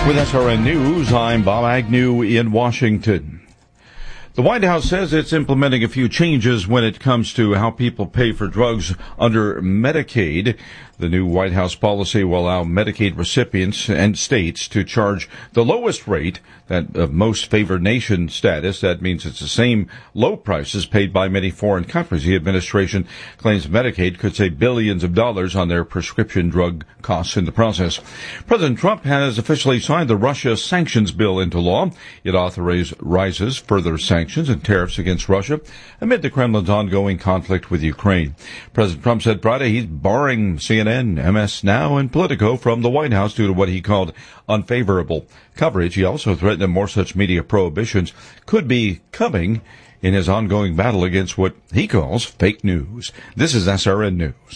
With SRN News, I'm Bob Agnew in Washington. The White House says it's implementing a few changes when it comes to how people pay for drugs under Medicaid. The new White House policy will allow Medicaid recipients and states to charge the lowest rate, that of most favored nation status. That means it's the same low prices paid by many foreign countries. The administration claims Medicaid could save billions of dollars on their prescription drug costs in the process. President Trump has officially signed the Russia sanctions bill into law. It authorizes further sanctions and tariffs against Russia amid the Kremlin's ongoing conflict with Ukraine. President Trump said Friday he's barring CNN, MS Now, and Politico from the White House due to what he called unfavorable coverage. He also threatened that more such media prohibitions could be coming in his ongoing battle against what he calls fake news. This is SRN News.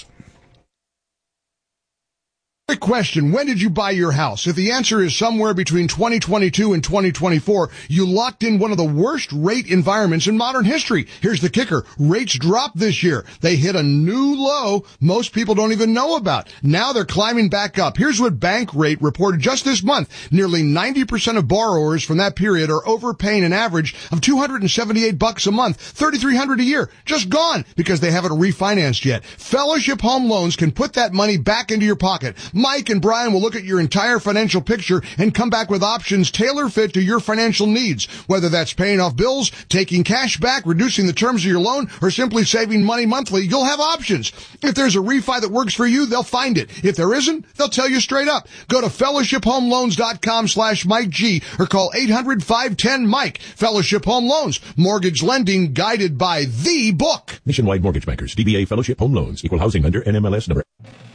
Quick question. When did you buy your house? If the answer is somewhere between 2022 and 2024, you locked in one of the worst rate environments in modern history. Here's the kicker. Rates dropped this year. They hit a new low most people don't even know about. Now they're climbing back up. Here's what Bankrate reported just this month. Nearly 90% of borrowers from that period are overpaying an average of $278 a month, $3,300 a year. Just gone because they haven't refinanced yet. Fellowship Home Loans can put that money back into your pocket. Mike and Brian will look at your entire financial picture and come back with options tailor-fit to your financial needs. Whether that's paying off bills, taking cash back, reducing the terms of your loan, or simply saving money monthly, you'll have options. If there's a refi that works for you, they'll find it. If there isn't, they'll tell you straight up. Go to fellowshiphomeloans.com/Mike G or call 800-510-MIKE. Fellowship Home Loans. Mortgage lending guided by the book. Nationwide Mortgage Bankers. DBA Fellowship Home Loans. Equal housing under NMLS number.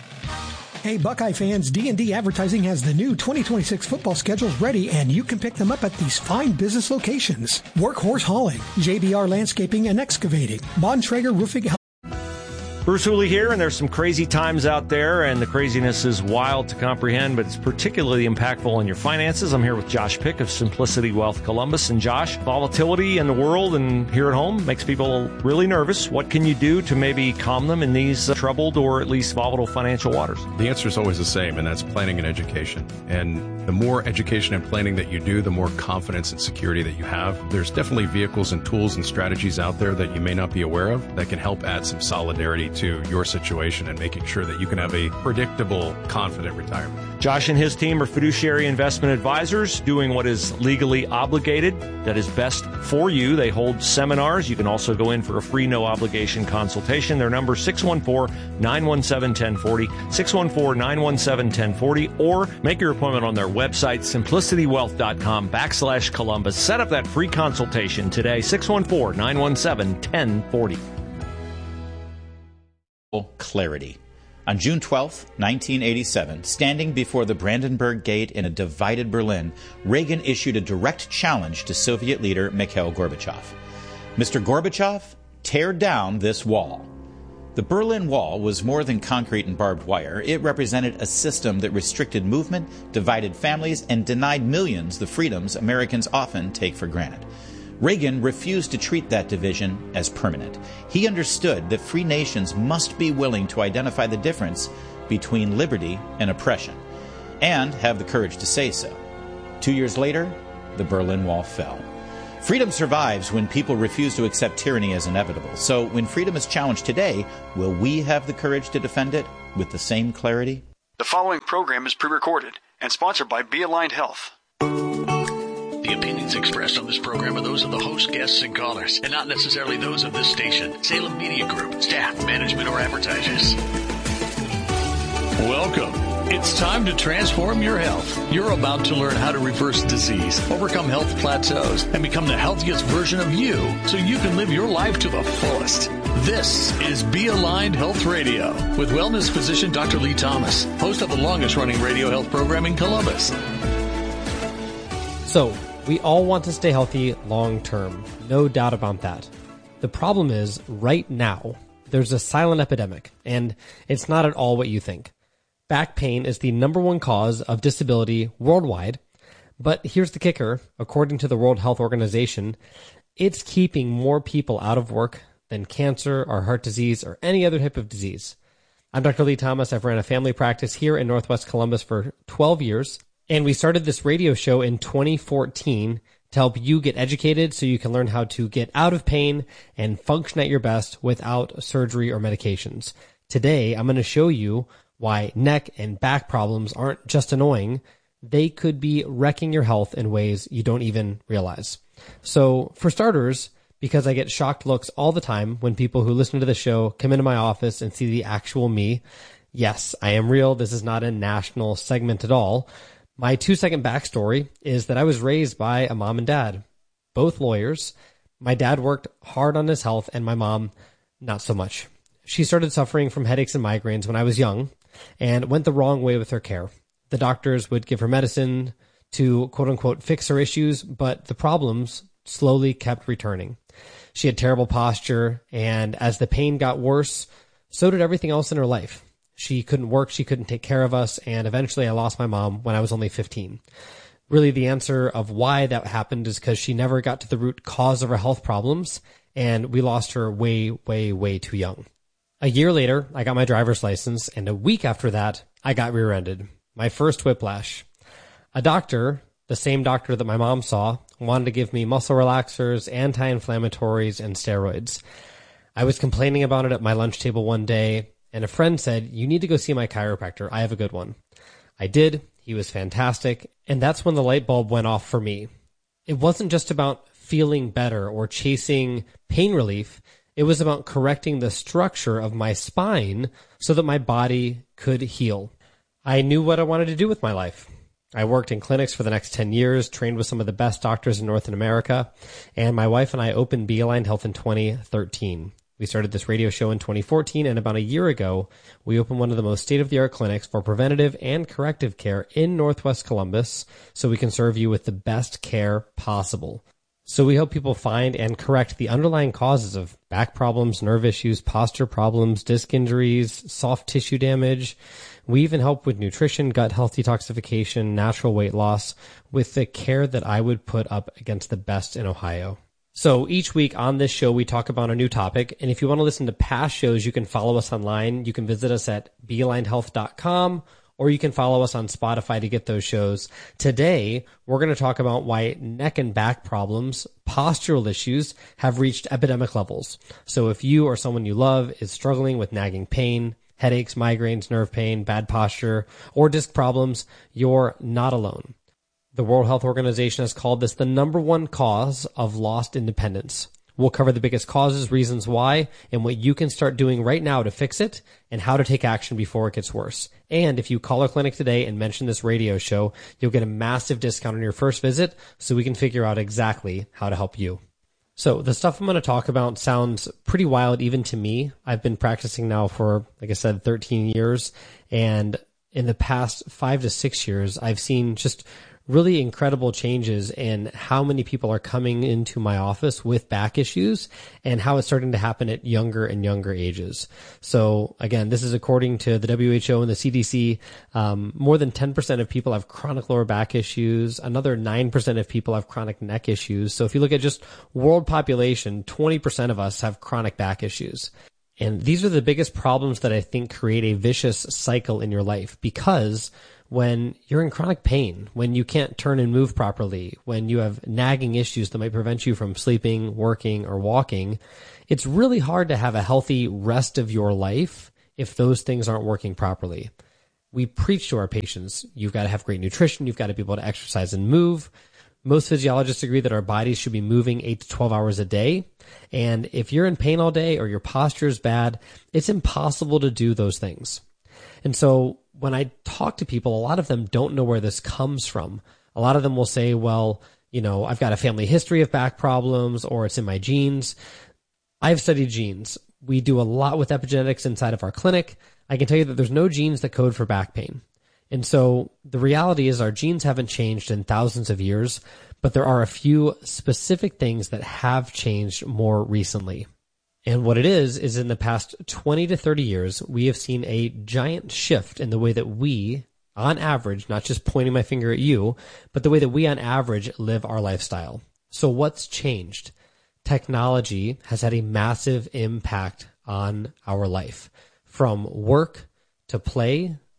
Hey, Buckeye fans, D&D Advertising has the new 2026 football schedules ready, and you can pick them up at these fine business locations. Workhorse Hauling, JBR Landscaping and Excavating, Bontrager Roofing. Bruce Hooley here, and there's some crazy times out there, and the craziness is wild to comprehend, but it's particularly impactful on your finances. I'm here with Josh Pick of Simplicity Wealth Columbus. And Josh, volatility in the world and here at home makes people really nervous. What can you do to maybe calm them in these troubled or at least volatile financial waters? The answer is always the same, and that's planning and education. And the more education and planning that you do, the more confidence and security that you have. There's definitely vehicles and tools and strategies out there that you may not be aware of that can help add some solidarity to your situation and making sure that you can have a predictable, confident retirement. Josh and his team are fiduciary investment advisors doing what is legally obligated, that is best for you. They hold seminars. You can also go in for a free, no-obligation consultation. Their number is 614-917-1040, 614-917-1040, or make your appointment on their website, simplicitywealth.com/Columbus. Set up that free consultation today, 614-917-1040. Clarity. On June 12, 1987, standing before the Brandenburg Gate in a divided Berlin, Reagan issued a direct challenge to Soviet leader Mikhail Gorbachev. Mr. Gorbachev, tear down this wall. The Berlin Wall was more than concrete and barbed wire. It represented a system that restricted movement, divided families, and denied millions the freedoms Americans often take for granted. Reagan refused to treat that division as permanent. He understood that free nations must be willing to identify the difference between liberty and oppression, and have the courage to say so. 2 years later, the Berlin Wall fell. Freedom survives when people refuse to accept tyranny as inevitable. So when freedom is challenged today, will we have the courage to defend it with the same clarity? The following program is pre-recorded and sponsored by Be Aligned Health. The opinions expressed on this program are those of the host, guests, and callers, and not necessarily those of this station, Salem Media Group, staff, management, or advertisers. Welcome. It's time to transform your health. You're about to learn how to reverse disease, overcome health plateaus, and become the healthiest version of you so you can live your life to the fullest. This is Be Aligned Health Radio with wellness physician Dr. Lee Thomas, host of the longest-running radio health program in Columbus. So, we all want to stay healthy long term, no doubt about that. The problem is, right now, there's a silent epidemic, and it's not at all what you think. Back pain is the number one cause of disability worldwide, but here's the kicker. According to the World Health Organization, it's keeping more people out of work than cancer or heart disease or any other type of disease. I'm Dr. Lee Thomas. I've ran a family practice here in Northwest Columbus for 12 years. And we started this radio show in 2014 to help you get educated so you can learn how to get out of pain and function at your best without surgery or medications. Today, I'm going to show you why neck and back problems aren't just annoying. They could be wrecking your health in ways you don't even realize. So for starters, because I get shocked looks all the time when people who listen to the show come into my office and see the actual me. Yes, I am real. This is not a national segment at all. My 2-second backstory is that I was raised by a mom and dad, both lawyers. My dad worked hard on his health and my mom, not so much. She started suffering from headaches and migraines when I was young and went the wrong way with her care. The doctors would give her medicine to quote unquote fix her issues, but the problems slowly kept returning. She had terrible posture, and as the pain got worse, so did everything else in her life. She couldn't work, she couldn't take care of us, and eventually I lost my mom when I was only 15. Really, the answer of why that happened is because she never got to the root cause of her health problems, and we lost her way, way, way too young. A year later, I got my driver's license, and a week after that, I got rear-ended. My first whiplash. A doctor, the same doctor that my mom saw, wanted to give me muscle relaxers, anti-inflammatories, and steroids. I was complaining about it at my lunch table one day, and a friend said, "You need to go see my chiropractor. I have a good one." I did. He was fantastic. And that's when the light bulb went off for me. It wasn't just about feeling better or chasing pain relief. It was about correcting the structure of my spine so that my body could heal. I knew what I wanted to do with my life. I worked in clinics for the next 10 years, trained with some of the best doctors in North America, and my wife and I opened Be Aligned Health in 2013. We started this radio show in 2014, and about a year ago, we opened one of the most state-of-the-art clinics for preventative and corrective care in Northwest Columbus, so we can serve you with the best care possible. So we help people find and correct the underlying causes of back problems, nerve issues, posture problems, disc injuries, soft tissue damage. We even help with nutrition, gut health detoxification, natural weight loss, with the care that I would put up against the best in Ohio. So each week on this show, we talk about a new topic. And if you want to listen to past shows, you can follow us online. You can visit us at bealignedhealth.com, or you can follow us on Spotify to get those shows. Today, we're going to talk about why neck and back problems, postural issues, have reached epidemic levels. So if you or someone you love is struggling with nagging pain, headaches, migraines, nerve pain, bad posture, or disc problems, you're not alone. The World Health Organization has called this the #1 cause of lost independence. We'll cover the biggest causes, reasons why, and what you can start doing right now to fix it, and how to take action before it gets worse. And if you call our clinic today and mention this radio show, you'll get a massive discount on your first visit, so we can figure out exactly how to help you. So the stuff I'm going to talk about sounds pretty wild even to me. I've been practicing now for, like I said, 13 years, and in the past 5 to 6 years, I've seen just really incredible changes in how many people are coming into my office with back issues and how it's starting to happen at younger and younger ages. So again, this is according to the WHO and the CDC. More than 10% of people have chronic lower back issues. Another 9% of people have chronic neck issues. So if you look at just world population, 20% of us have chronic back issues. And these are the biggest problems that I think create a vicious cycle in your life, because when you're in chronic pain, when you can't turn and move properly, when you have nagging issues that might prevent you from sleeping, working, or walking, it's really hard to have a healthy rest of your life if those things aren't working properly. We preach to our patients, you've got to have great nutrition, you've got to be able to exercise and move. Most physiologists agree that our bodies should be moving 8 to 12 hours a day. And if you're in pain all day or your posture is bad, it's impossible to do those things. And so when I talk to people, a lot of them don't know where this comes from. A lot of them will say, well, I've got a family history of back problems, or it's in my genes. I've studied genes. We do a lot with epigenetics inside of our clinic. I can tell you that there's no genes that code for back pain. And so the reality is our genes haven't changed in thousands of years, but there are a few specific things that have changed more recently. And what it is in the past 20 to 30 years, we have seen a giant shift in the way that we, on average, not just pointing my finger at you, but the way that we on average live our lifestyle. So what's changed? Technology has had a massive impact on our life. From work to play,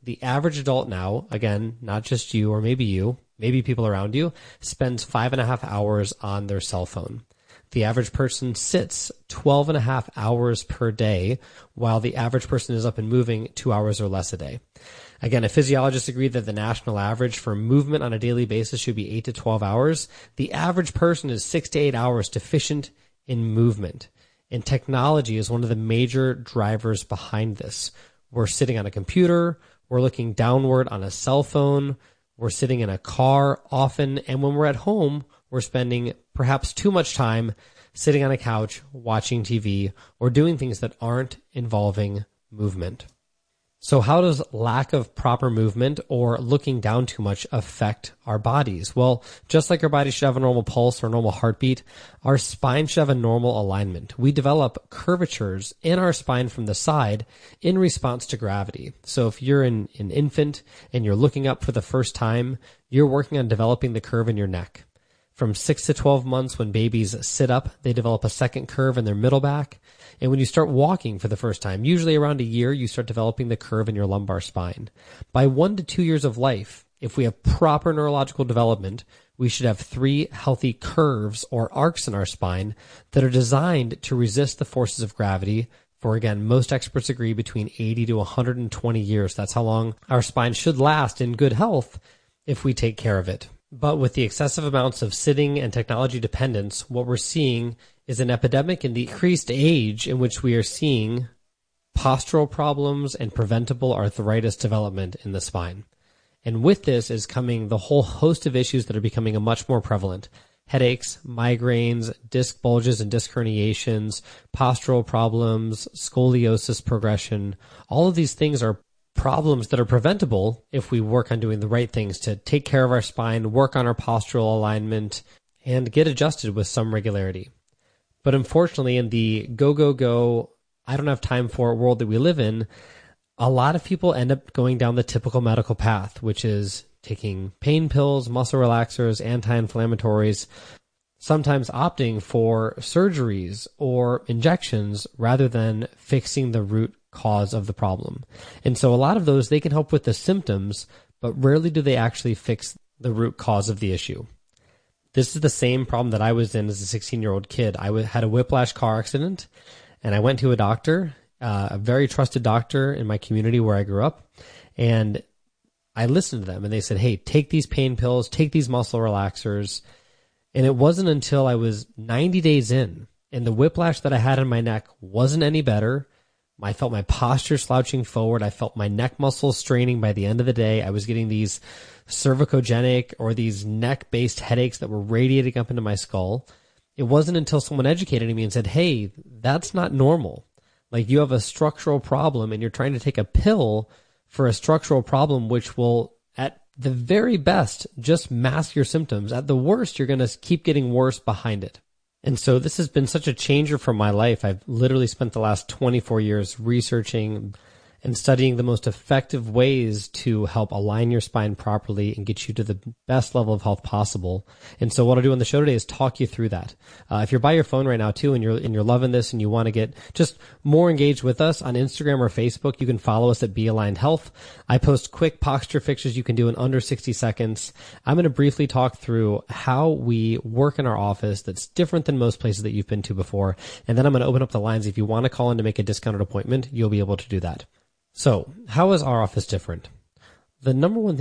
the average adult now, again, not just you, or maybe people around you, spends 5.5 hours on their cell phone. The average person sits 12.5 hours per day, while the average person is up and moving 2 hours or less a day. Again, if physiologists agree that the national average for movement on a daily basis should be 8 to 12 hours, the average person is 6 to 8 hours deficient in movement. And technology is one of the major drivers behind this. We're sitting on a computer, we're looking downward on a cell phone, we're sitting in a car often, and when we're at home, we're spending perhaps too much time sitting on a couch, watching TV, or doing things that aren't involving movement. So how does lack of proper movement or looking down too much affect our bodies? Well, just like our body should have a normal pulse or normal heartbeat, our spine should have a normal alignment. We develop curvatures in our spine from the side in response to gravity. So if you're an infant and you're looking up for the first time, you're working on developing the curve in your neck. From 6 to 12 months, when babies sit up, they develop a second curve in their middle back. And when you start walking for the first time, usually around a year, you start developing the curve in your lumbar spine. By 1 to 2 years of life, if we have proper neurological development, we should have 3 healthy curves or arcs in our spine that are designed to resist the forces of gravity for, again, most experts agree between 80 to 120 years. That's how long our spine should last in good health if we take care of it. But with the excessive amounts of sitting and technology dependence, what we're seeing is an epidemic in the increased age in which we are seeing postural problems and preventable arthritis development in the spine. And with this is coming the whole host of issues that are becoming much more prevalent. Headaches, migraines, disc bulges and disc herniations, postural problems, scoliosis progression. All of these things are problems that are preventable if we work on doing the right things to take care of our spine, work on our postural alignment, and get adjusted with some regularity. But unfortunately, in the go, I don't have time for world that we live in, a lot of people end up going down the typical medical path, which is taking pain pills, muscle relaxers, anti-inflammatories, sometimes opting for surgeries or injections rather than fixing the root cause of the problem. And so a lot of those, they can help with the symptoms, but rarely do they actually fix the root cause of the issue. This is the same problem that I was in as a 16-year-old kid. I had a whiplash car accident, and I went to a doctor, a very trusted doctor in my community where I grew up, and I listened to them, and they said, hey, take these pain pills, take these muscle relaxers. And it wasn't until I was 90 days in, and the whiplash that I had in my neck wasn't any better. I felt my posture slouching forward. I felt my neck muscles straining by the end of the day. I was getting these cervicogenic or these neck-based headaches that were radiating up into my skull. It wasn't until someone educated me and said, hey, that's not normal. Like, you have a structural problem and you're trying to take a pill for a structural problem, which will, at the very best, just mask your symptoms. At the worst, you're going to keep getting worse behind it. And so this has been such a changer for my life. I've literally spent the last 24 years researching and studying the most effective ways to help align your spine properly and get you to the best level of health possible. And so what I'll do on the show today is talk you through that. If you're by your phone right now too, and you're loving this and you want to get just more engaged with us on Instagram or Facebook, you can follow us at Be Aligned Health. I post quick posture fixes you can do in under 60 seconds. I'm going to briefly talk through how we work in our office that's different than most places that you've been to before. And then I'm going to open up the lines. If you want to call in to make a discounted appointment, you'll be able to do that. So, how is our office different? The number one thing